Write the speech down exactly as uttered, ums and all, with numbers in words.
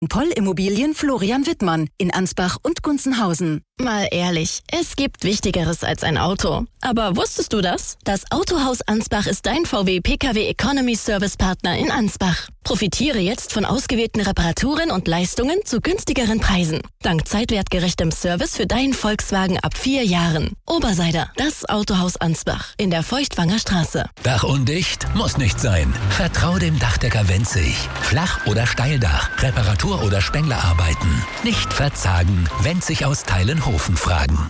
Poll Immobilien Florian Wittmann in Ansbach und Gunzenhausen. Mal ehrlich, es gibt Wichtigeres als ein Auto. Aber wusstest du das? Das Autohaus Ansbach ist dein V W P K W Economy Service Partner in Ansbach. Profitiere jetzt von ausgewählten Reparaturen und Leistungen zu günstigeren Preisen. Dank zeitwertgerechtem Service für deinen Volkswagen ab vier Jahren. Oberseider, das Autohaus Ansbach in der Feuchtwanger Straße. Dach undicht? Muss nicht sein. Vertrau dem Dachdecker Wenzig. Flach- oder Steildach, Reparatur- oder Spenglerarbeiten. Nicht verzagen. Wenzig aus Teilenhofen fragen.